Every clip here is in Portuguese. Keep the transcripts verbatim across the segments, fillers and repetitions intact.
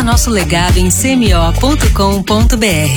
nosso legado em c m o ponto com ponto b r.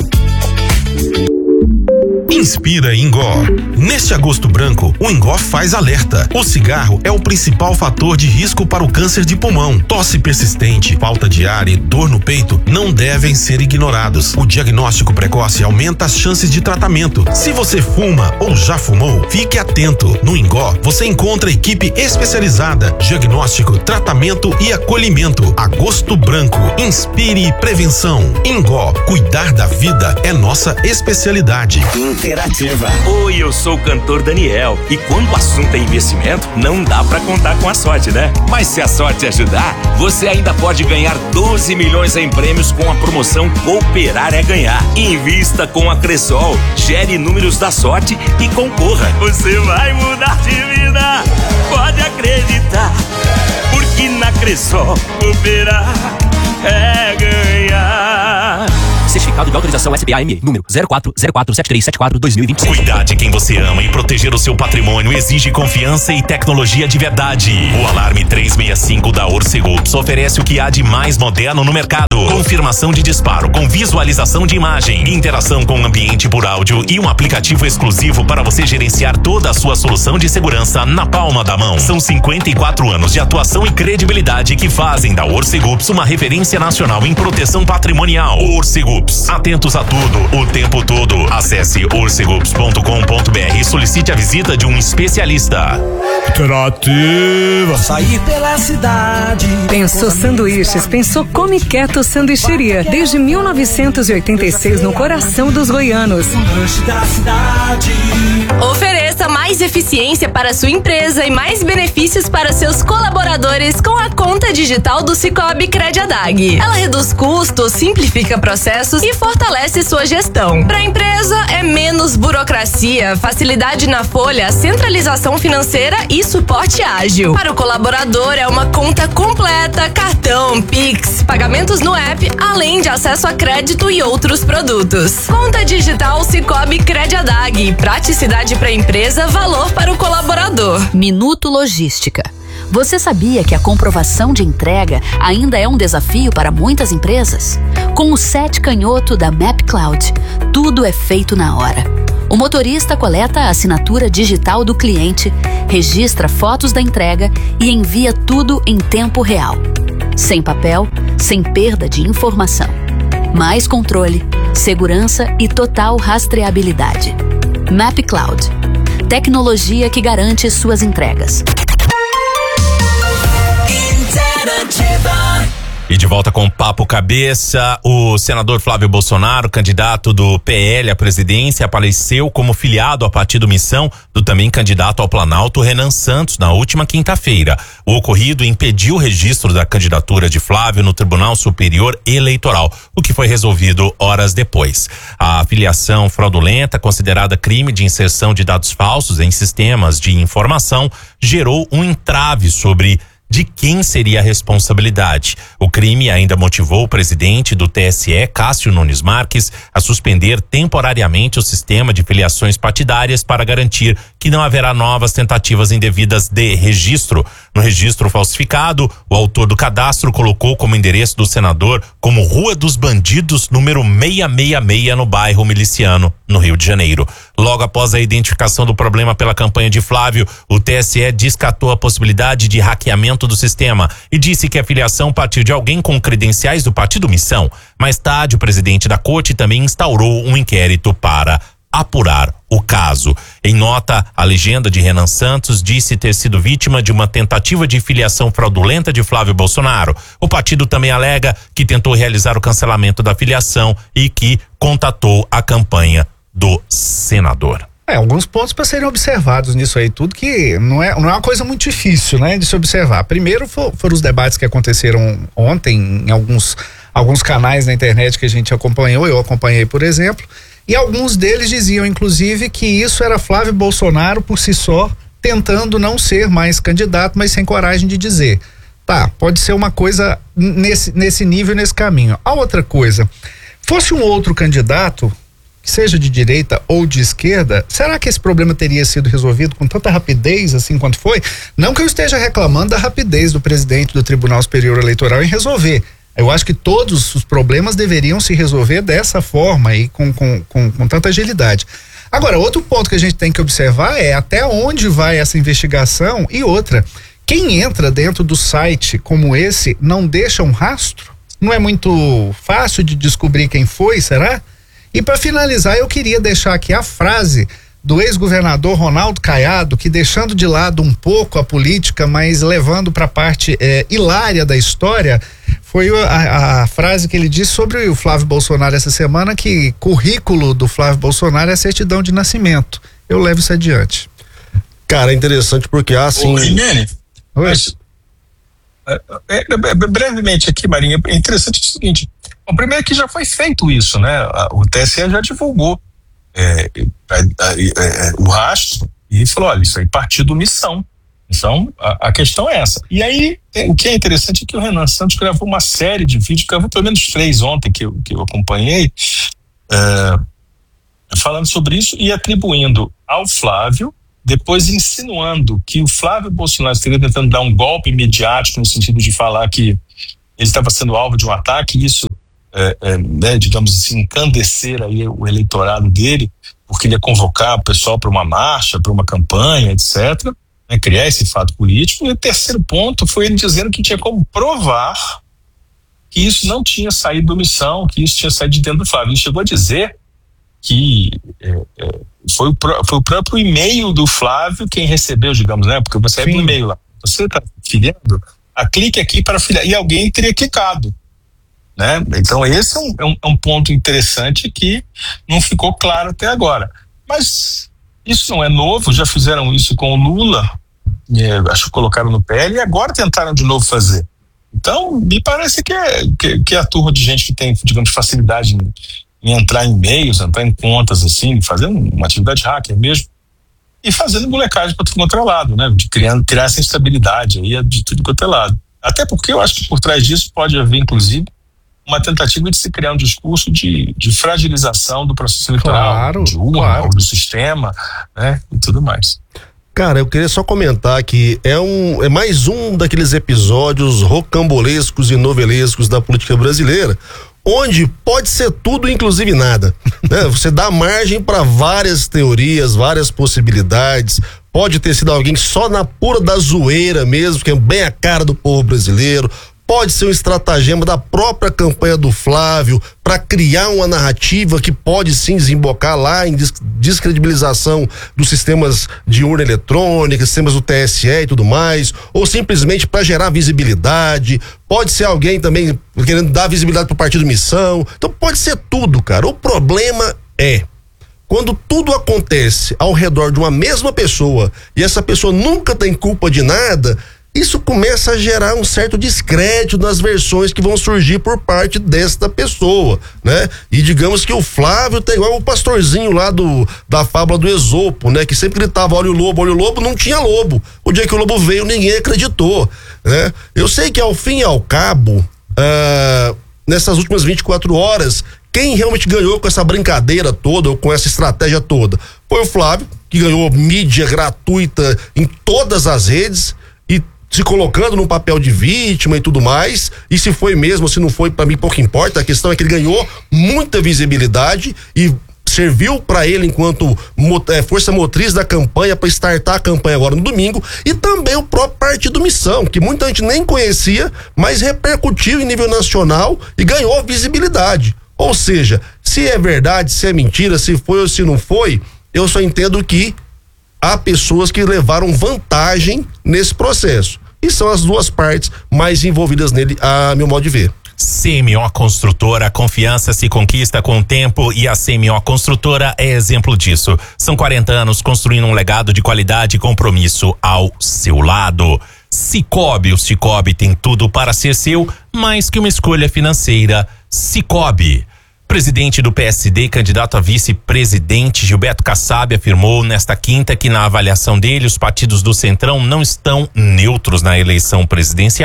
Inspira Ingó. Neste agosto branco, o Ingó faz alerta. O cigarro é o principal fator de risco para o câncer de pulmão. Tosse persistente, falta de ar e dor no peito não devem ser ignorados. O diagnóstico precoce aumenta as chances de tratamento. Se você fuma ou já fumou, fique atento. No Ingó, você encontra equipe especializada, diagnóstico, tratamento e acolhimento. Agosto branco, inspire prevenção. Ingó, cuidar da vida é nossa especialidade. Interativa. Oi, eu sou o cantor Daniel e quando o assunto é investimento, não dá pra contar com a sorte, né? Mas se a sorte ajudar, você ainda pode ganhar doze milhões em prêmios com a promoção Cooperar é Ganhar. Invista com a Cressol, gere números da sorte e concorra. Você vai mudar de vida, pode acreditar, porque na Cressol cooperar é ganhar. Certificado de autorização S B A M E, número zero quatro zero quatro sete três sete quatro dois mil e vinte e seis. Cuidar de quem você ama e proteger o seu patrimônio exige confiança e tecnologia de verdade. O Alarme trezentos e sessenta e cinco da Orcegups oferece o que há de mais moderno no mercado. Confirmação de disparo com visualização de imagem, interação com o ambiente por áudio e um aplicativo exclusivo para você gerenciar toda a sua solução de segurança na palma da mão. São cinquenta e quatro anos de atuação e credibilidade que fazem da Orcegups uma referência nacional em proteção patrimonial. Orcegups. Atentos a tudo, o tempo todo. Acesse orcegups ponto com ponto b r e solicite a visita de um especialista. Interativa. Sair pela cidade. Pensou sanduíches, pensou Come Quieto Sanduicheria. Desde mil novecentos e oitenta e seis, no coração dos goianos. Da cidade. Ofereça mais eficiência para sua empresa e mais benefícios para seus colaboradores com a conta digital do Cicobi Crediadag. Ela reduz custos, simplifica processos e fortalece sua gestão. Para a empresa é menos burocracia, facilidade na folha, centralização financeira e suporte ágil. Para o colaborador é uma conta completa, cartão, Pix, pagamentos no app, além de acesso a crédito e outros produtos. Conta digital Cicobi Crediadag, praticidade para a empresa, valor para o colaborador. Minuto Logística. Você sabia que a comprovação de entrega ainda é um desafio para muitas empresas? Com o S E T canhoto da MapCloud, tudo é feito na hora. O motorista coleta a assinatura digital do cliente, registra fotos da entrega e envia tudo em tempo real. Sem papel, sem perda de informação. Mais controle, segurança e total rastreabilidade. MapCloud. Tecnologia que garante suas entregas. E de volta com Papo Cabeça, o senador Flávio Bolsonaro, candidato do P L à presidência, apareceu como filiado ao partido Missão do também candidato ao Planalto, Renan Santos, na última quinta-feira. O ocorrido impediu o registro da candidatura de Flávio no Tribunal Superior Eleitoral, o que foi resolvido horas depois. A filiação fraudulenta, considerada crime de inserção de dados falsos em sistemas de informação, gerou um entrave sobre de quem seria a responsabilidade. O crime ainda motivou o presidente do T S E, Cássio Nunes Marques, a suspender temporariamente o sistema de filiações partidárias para garantir que não haverá novas tentativas indevidas de registro. No registro falsificado, o autor do cadastro colocou como endereço do senador como Rua dos Bandidos, número seiscentos e sessenta e seis, no bairro Miliciano, no Rio de Janeiro. Logo após a identificação do problema pela campanha de Flávio, o T S E descartou a possibilidade de hackeamento do sistema e disse que a filiação partiu de alguém com credenciais do Partido Missão. Mais tarde, o presidente da corte também instaurou um inquérito para apurar o caso. Em nota, a legenda de Renan Santos disse ter sido vítima de uma tentativa de filiação fraudulenta de Flávio Bolsonaro. O partido também alega que tentou realizar o cancelamento da filiação e que contatou a campanha do senador. É, alguns pontos para serem observados nisso aí, tudo que não é, não é uma coisa muito difícil, né, de se observar. Primeiro for, foram os debates que aconteceram ontem em alguns, alguns canais na internet que a gente acompanhou, eu acompanhei, por exemplo, e alguns deles diziam, inclusive, que isso era Flávio Bolsonaro por si só, tentando não ser mais candidato, mas sem coragem de dizer. Tá, pode ser uma coisa nesse, nesse nível, nesse caminho. A outra coisa, fosse um outro candidato, seja de direita ou de esquerda, será que esse problema teria sido resolvido com tanta rapidez assim quanto foi? Não que eu esteja reclamando da rapidez do presidente do Tribunal Superior Eleitoral em resolver. Eu acho que todos os problemas deveriam se resolver dessa forma e com, com, com, com tanta agilidade. Agora, outro ponto que a gente tem que observar é até onde vai essa investigação e outra, quem entra dentro do site como esse não deixa um rastro? Não é muito fácil de descobrir quem foi, será? E para finalizar, eu queria deixar aqui a frase do ex-governador Ronaldo Caiado, que deixando de lado um pouco a política, mas levando para a parte é, hilária da história, foi a, a frase que ele disse sobre o Flávio Bolsonaro essa semana, que currículo do Flávio Bolsonaro é certidão de nascimento. Eu levo isso adiante. Cara, é interessante porque há assim... Ô, Rimene, mas, é, é, é, brevemente aqui, Marinha, é interessante o seguinte, o primeiro é que já foi feito isso, né? O T S E já divulgou é, é, é, é, o rastro e falou, olha, isso aí partido missão. Então, a, a questão é essa. E aí, o que é interessante é que o Renan Santos gravou uma série de vídeos, gravou pelo menos três ontem que eu, que eu acompanhei, é, falando sobre isso e atribuindo ao Flávio, depois insinuando que o Flávio Bolsonaro estaria tentando dar um golpe midiático no sentido de falar que ele estava sendo alvo de um ataque, e isso, é, é, né, digamos assim, encandecer aí o eleitorado dele, porque ele ia convocar o pessoal para uma marcha, para uma campanha, etcétera, né, criar esse fato político. E o terceiro ponto foi ele dizendo que tinha como provar que isso não tinha saído do missão, que isso tinha saído de dentro do Flávio. Ele chegou a dizer que é, é, foi, o, foi o próprio e-mail do Flávio quem recebeu, digamos, né? Porque você recebe um e-mail lá, você está filiando, a clique aqui para filiar, e alguém teria clicado, né? Então esse é um, é, um, é um ponto interessante que não ficou claro até agora. Mas isso não é novo, já fizeram isso com o Lula, é, acho que colocaram no P L e agora tentaram de novo fazer. Então, me parece que é, que, que é a turma de gente que tem, digamos, facilidade em, em entrar em e-mails, entrar em contas, assim, fazendo uma atividade hacker mesmo, e fazendo molecagem para tudo quanto é lado, né? De criando, criar essa instabilidade aí de tudo quanto é lado. Até porque eu acho que por trás disso pode haver, inclusive, uma tentativa de se criar um discurso de, de fragilização do processo eleitoral, claro, de urna, claro. do sistema, né? E tudo mais. Cara, eu queria só comentar que é, um, é mais um daqueles episódios rocambolescos e novelescos da política brasileira, onde pode ser tudo, inclusive nada, né? Você dá margem para várias teorias, várias possibilidades. Pode ter sido alguém só na pura da zoeira mesmo, que é bem a cara do povo brasileiro. Pode ser um estratagema da própria campanha do Flávio para criar uma narrativa que pode sim desembocar lá em descredibilização dos sistemas de urna eletrônica, sistemas do T S E e tudo mais, ou simplesmente para gerar visibilidade. Pode ser alguém também querendo dar visibilidade pro partido missão. Então pode ser tudo, cara. O problema é quando tudo acontece ao redor de uma mesma pessoa e essa pessoa nunca tem culpa de nada. Isso começa a gerar um certo descrédito nas versões que vão surgir por parte desta pessoa, né? E digamos que o Flávio tá igual o pastorzinho lá do, da fábula do Esopo, né? Que sempre gritava, olha o lobo, olha o lobo, não tinha lobo. O dia que o lobo veio, ninguém acreditou, né? Eu sei que ao fim e ao cabo, ah, nessas últimas vinte e quatro horas, quem realmente ganhou com essa brincadeira toda, ou com essa estratégia toda, foi o Flávio, que ganhou mídia gratuita em todas as redes, e se colocando num papel de vítima e tudo mais, e se foi mesmo, se não foi, para mim pouco importa. A questão é que ele ganhou muita visibilidade e serviu para ele enquanto é, força motriz da campanha para startar a campanha agora no domingo, e também o próprio Partido Missão, que muita gente nem conhecia, mas repercutiu em nível nacional e ganhou visibilidade. Ou seja, se é verdade, se é mentira, se foi ou se não foi, eu só entendo que há pessoas que levaram vantagem nesse processo. E são as duas partes mais envolvidas nele, a meu modo de ver. C M O Construtora, a confiança se conquista com o tempo e a C M O Construtora é exemplo disso. São quarenta anos construindo um legado de qualidade e compromisso ao seu lado. Cicobi, o Cicobi tem tudo para ser seu, mais que uma escolha financeira. Cicobi. Presidente do P S D, candidato a vice-presidente, Gilberto Kassab, afirmou nesta quinta que na avaliação dele os partidos do Centrão não estão neutros na eleição presidencial,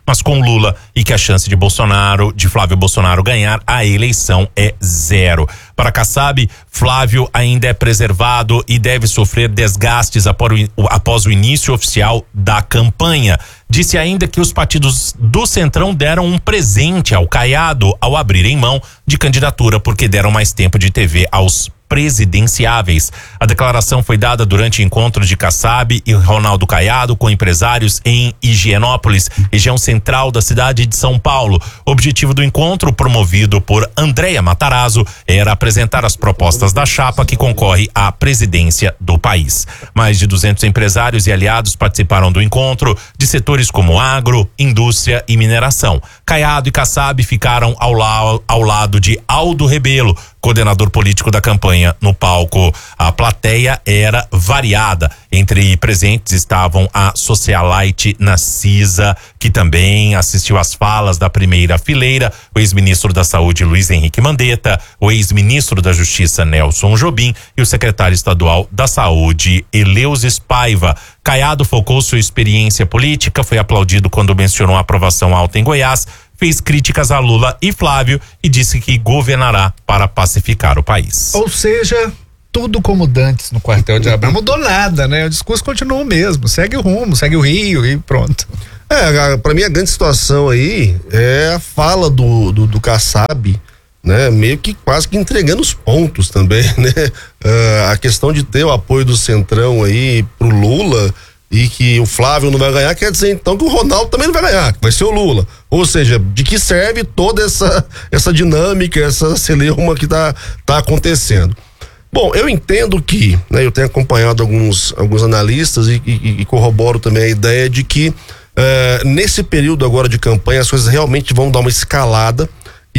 mas com Lula, e que a chance de Bolsonaro, de Flávio Bolsonaro ganhar a eleição é zero. Para Kassab, Flávio ainda é preservado e deve sofrer desgastes após o início oficial da campanha. Disse ainda que os partidos do Centrão deram um presente ao Caiado ao abrirem mão de candidatura porque deram mais tempo de T V aos presidenciáveis. A declaração foi dada durante encontro de Kassab e Ronaldo Caiado com empresários em Higienópolis, região central da cidade de São Paulo. O objetivo do encontro, promovido por Andréa Matarazzo, era apresentar as propostas da chapa que concorre à presidência do país. Mais de duzentos empresários e aliados participaram do encontro, de setores como agro, indústria e mineração. Caiado e Kassab ficaram ao, la ao lado de Aldo Rebelo, coordenador político da campanha, no palco. A plateia era variada. Entre presentes estavam a socialite Narcisa, que também assistiu às falas da primeira fileira, o ex-ministro da Saúde Luiz Henrique Mandetta, o ex-ministro da Justiça Nelson Jobim e o secretário estadual da Saúde Eleusis Paiva. Caiado focou sua experiência política, foi aplaudido quando mencionou a aprovação alta em Goiás, fez críticas a Lula e Flávio e disse que governará para pacificar o país. Ou seja, tudo como dantes no quartel de Abrão. Mudou nada, né? O discurso continua o mesmo, segue o rumo, segue o Rio e pronto. É, pra mim a grande situação aí é a fala do, do, do Kassab, né? Meio que quase que entregando os pontos também, né? Uh, a questão de ter o apoio do Centrão aí pro Lula e que o Flávio não vai ganhar, quer dizer então que o Ronaldo também não vai ganhar, que vai ser o Lula. Ou seja, de que serve toda essa essa dinâmica, essa celeuma que tá, tá acontecendo. Bom, eu entendo que, né, eu tenho acompanhado alguns, alguns analistas e, e, e corroboro também a ideia de que uh, nesse período agora de campanha as coisas realmente vão dar uma escalada.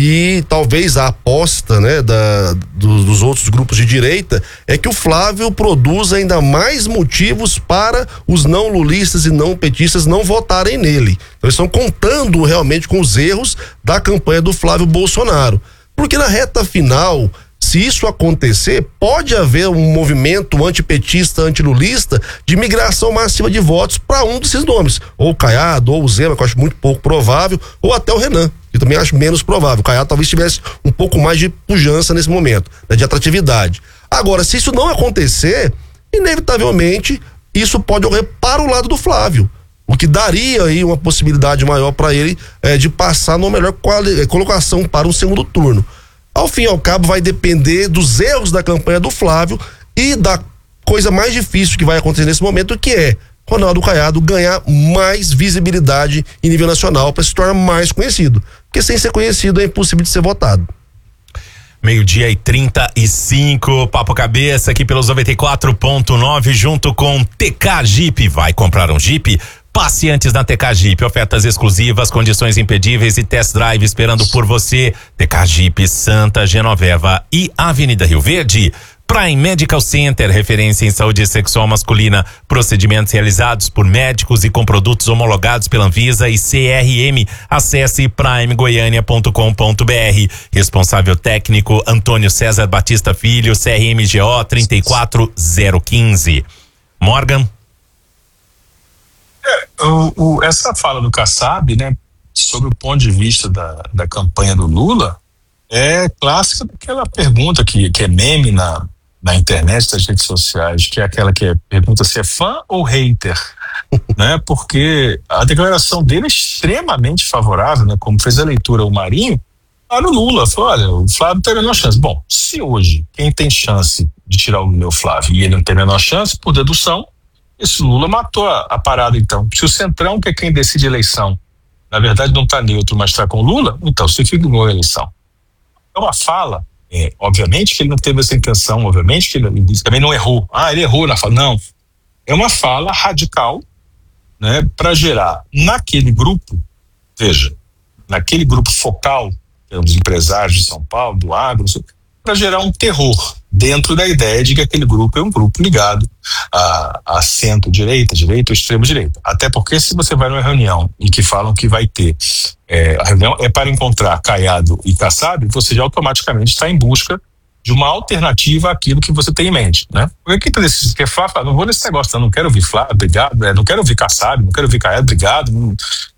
E talvez a aposta, né, da, dos, dos outros grupos de direita é que o Flávio produza ainda mais motivos para os não lulistas e não petistas não votarem nele. Então, eles estão contando realmente com os erros da campanha do Flávio Bolsonaro. Porque na reta final, se isso acontecer, pode haver um movimento antipetista, antilulista de migração massiva de votos para um desses nomes. Ou o Caiado, ou o Zema, que eu acho muito pouco provável, ou até o Renan, que também acho menos provável. O Caiado talvez tivesse um pouco mais de pujança nesse momento, né, de atratividade. Agora, se isso não acontecer, inevitavelmente, isso pode ocorrer para o lado do Flávio. O que daria aí uma possibilidade maior para ele é, de passar numa melhor colocação para um segundo turno. Ao fim e ao cabo, vai depender dos erros da campanha do Flávio e da coisa mais difícil que vai acontecer nesse momento, que é Ronaldo Caiado ganhar mais visibilidade em nível nacional para se tornar mais conhecido. Porque sem ser conhecido é impossível de ser votado. Meio-dia e trinta e cinco, Papo Cabeça aqui pelos noventa e quatro ponto nove, junto com T K Jeep. Vai comprar um Jeep? Passe antes na T K Jeep, ofertas exclusivas, condições imperdíveis e test drive esperando por você. T K Jeep, Santa Genoveva e Avenida Rio Verde. Prime Medical Center, referência em saúde sexual masculina, procedimentos realizados por médicos e com produtos homologados pela Anvisa e C R M. Acesse prime goiânia ponto com ponto br. Responsável técnico Antônio César Batista Filho, C R M G O trinta e quatro zero quinze. Morgan. É, o, o, essa fala do Kassab, né, sobre o ponto de vista da, da campanha do Lula, é clássica daquela pergunta que, que é meme na, na internet, das redes sociais, que é aquela que é, pergunta se é fã ou hater, né? Porque a declaração dele é extremamente favorável, né? Como fez a leitura o Marinho, para o Lula, falou, olha, o Flávio tem a menor chance. Bom, se hoje quem tem chance de tirar o meu Flávio e ele não tem a menor chance, por dedução, esse Lula matou a, a parada então. Se o Centrão, que é quem decide a eleição, na verdade não está neutro, mas está com o Lula, então você fica ganhou a eleição. É uma fala, é, obviamente que ele não teve essa intenção, obviamente que ele, ele também não errou. Ah, ele errou na fala. Não. É uma fala radical, né, para gerar naquele grupo, veja, naquele grupo focal, dos empresários de São Paulo, do agro, para gerar um terror dentro da ideia de que aquele grupo é um grupo ligado a, a centro-direita, direita ou extremo-direita. Até porque se você vai numa reunião em que falam que vai ter é, a reunião é para encontrar Caiado e Kassab, você já automaticamente está em busca de uma alternativa àquilo que você tem em mente, né? Porque quem quer falar, fala, não vou nesse negócio, não, não quero ouvir Flávio, obrigado, é, não quero ouvir Kassab, não quero ouvir Caiado, obrigado, não,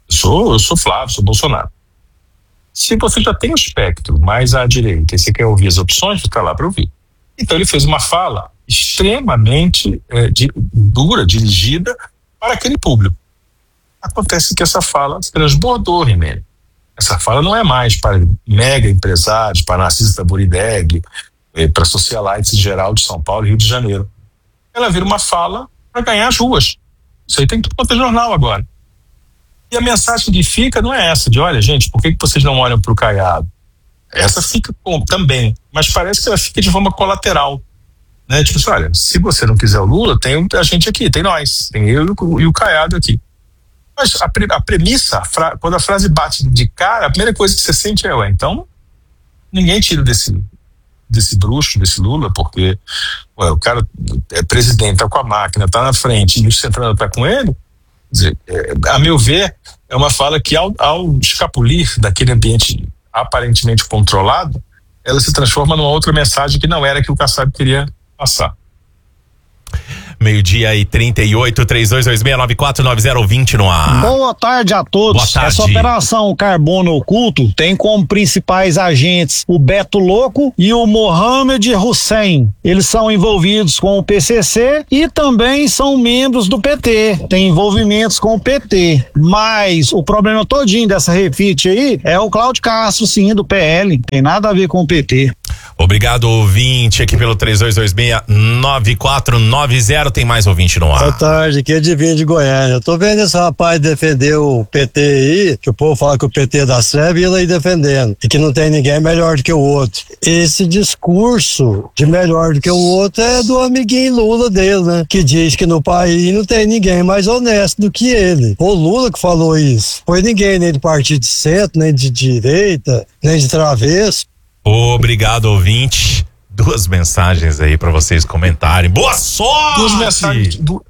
Eu sou, eu sou Flávio, sou Bolsonaro. Se você já tem o espectro mais à direita e você quer ouvir as opções, você está lá para ouvir. Então ele fez uma fala extremamente é, de, dura, dirigida para aquele público. Acontece que essa fala transbordou, Rimene. Essa fala não é mais para mega empresários, para Narciso Taburideg, é, para socialites em geral de São Paulo e Rio de Janeiro. Ela vira uma fala para ganhar as ruas. Isso aí tem tudo quanto é jornal agora. E a mensagem que fica não é essa, de olha, gente, por que, que vocês não olham para o Caiado? Essa fica com, também, mas parece que ela fica de forma colateral. Né? Tipo assim, olha, se você não quiser o Lula, tem a gente aqui, tem nós, tem eu e o, e o Caiado aqui. Mas a, a premissa, a fra, quando a frase bate de cara, a primeira coisa que você sente é, ué, então ninguém tira desse, desse bruxo, desse Lula, porque ué, o cara é presidente, tá com a máquina, tá na frente, e o Centrão tá com ele. Dizer, é, a meu ver, é uma fala que ao, ao escapulir daquele ambiente aparentemente controlado, ela se transforma numa outra mensagem que não era que o Kassab queria passar. Meio-dia e trinta e oito, três dois dois seis nove quatro nove zero vinte no ar. Boa tarde a todos. Boa tarde. Essa operação Carbono Oculto tem como principais agentes o Beto Louco e o Mohamed Hussein. Eles são envolvidos com o P C C e também são membros do P T. Tem envolvimentos com o P T. Mas o problema todinho dessa refit aí é o Cláudio Castro, sim, do P L. Tem nada a ver com o P T. Obrigado, ouvinte, aqui pelo três dois dois seis nove quatro nove zero. Tem mais ouvinte no ar. Boa tarde, aqui é Divino de Goiânia. Eu tô vendo esse rapaz defender o P T aí, que o povo fala que o P T é da treva e ele aí defendendo, e que não tem ninguém melhor do que o outro. Esse discurso de melhor do que o outro é do amiguinho Lula dele, né? Que diz que no país não tem ninguém mais honesto do que ele. O Lula que falou isso. Foi ninguém nem de partido de centro, nem de direita, nem de travesso. Obrigado, ouvinte. Duas mensagens aí pra vocês comentarem. Boa sorte! Duas mensagens, du,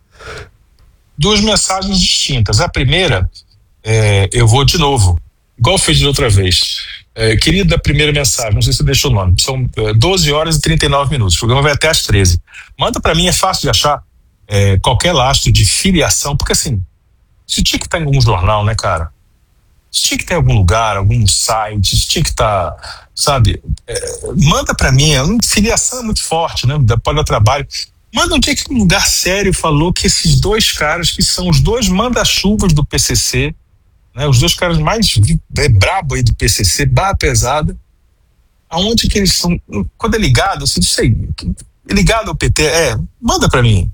duas mensagens distintas. A primeira, é, eu vou de novo, igual eu fiz de outra vez. É, querido da primeira mensagem, não sei se você deixou o nome, são é, doze horas e trinta e nove minutos. O programa vai até às treze. Manda pra mim, é fácil de achar é, qualquer lastro de filiação, porque assim, isso tinha que estar em algum jornal, né, cara? Isso tinha que ter em algum lugar, algum site, isso tinha que estar, sabe, é, manda pra mim, a filiação é muito forte, né, pode dar trabalho, manda um dia que um lugar sério falou que esses dois caras, que são os dois manda-chuvas do P C C, né, os dois caras mais é, brabo aí do P C C, barra pesada, aonde que eles são, quando é ligado, assim, não sei, ligado ao P T, é, manda pra mim.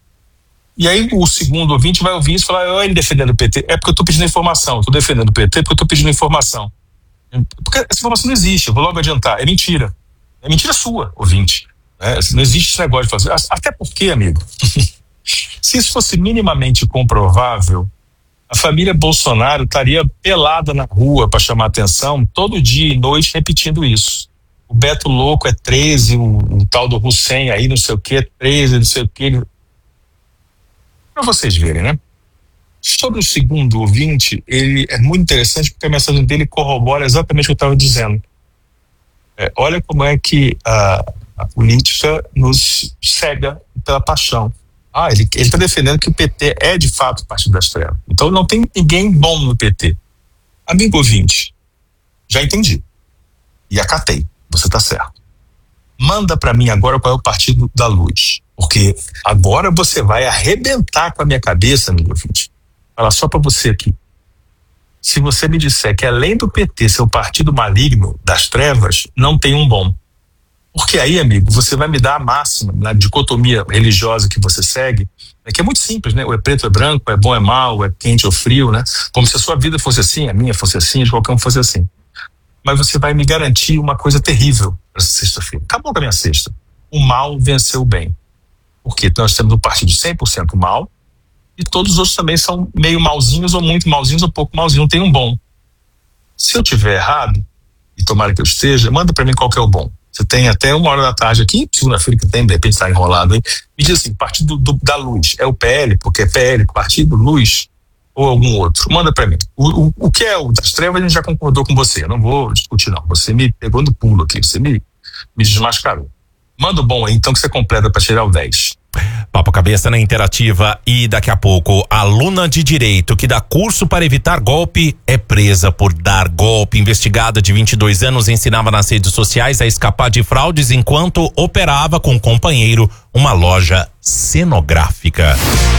E aí o segundo ouvinte vai ouvir isso e falar, olha ele defendendo o P T, é porque eu tô pedindo informação, eu tô defendendo o P T porque eu tô pedindo informação. Porque essa informação não existe, eu vou logo adiantar, é mentira. É mentira sua, ouvinte. Né? Não existe esse negócio de fazer. Até porque, amigo, se isso fosse minimamente comprovável, a família Bolsonaro estaria pelada na rua para chamar atenção todo dia e noite repetindo isso. O Beto Louco é treze, o, o tal do Hussein aí não sei o que, é treze, não sei o que. Para vocês verem, né? Sobre o segundo ouvinte, ele é muito interessante porque a mensagem dele corrobora exatamente o que eu estava dizendo. É, olha como é que a, a política nos cega pela paixão. Ah, ele está defendendo que o P T é de fato partido das trevas. Então não tem ninguém bom no P T. Amigo ouvinte, já entendi. E acatei. Você está certo. Manda para mim agora qual é o partido da luz. Porque agora você vai arrebentar com a minha cabeça, amigo ouvinte. Fala só para você aqui. Se você me disser que além do P T ser o partido maligno das trevas, não tem um bom. Porque aí, amigo, você vai me dar a máxima na dicotomia religiosa que você segue, né, que é muito simples, né? Ou é preto ou é branco, ou é bom ou é mal, ou é quente ou frio, né? Como se a sua vida fosse assim, a minha fosse assim, de qualquer um fosse assim. Mas você vai me garantir uma coisa terrível essa sexta-feira. Acabou com a minha sexta. O mal venceu o bem. Porque nós temos um partido cem por cento mal e todos os outros também são meio malzinhos ou muito malzinhos ou pouco malzinhos, não tem um bom. Se eu tiver errado, e tomara que eu esteja, manda pra mim qual que é o bom. Você tem até uma hora da tarde aqui, segunda-feira que tem, de repente tá enrolado aí, me diz assim, partido do, da luz, é o P L, porque é P L, partido, luz, ou algum outro, manda pra mim. O, o, o que é o das trevas a gente já concordou com você, eu não vou discutir não, você me pegou no pulo aqui, você me, me desmascarou. Manda o bom aí, então, que você completa para tirar o dez. Papo Cabeça na Interativa e daqui a pouco, aluna de direito que dá curso para evitar golpe é presa por dar golpe. Investigada de vinte e dois anos ensinava nas redes sociais a escapar de fraudes enquanto operava com um companheiro uma loja cenográfica.